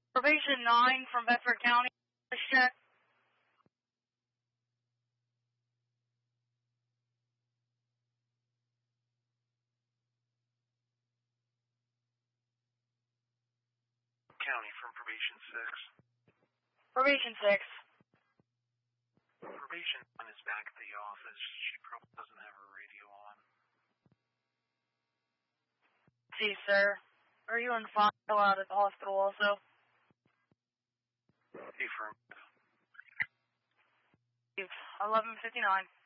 Probation 9 from Bedford County. Check. County from Probation 6. Probation 6. Probation 1 is back at the office. She probably doesn't have her radio on. See, sir. Are you in file out at the hospital also? Affirmative. 11:59.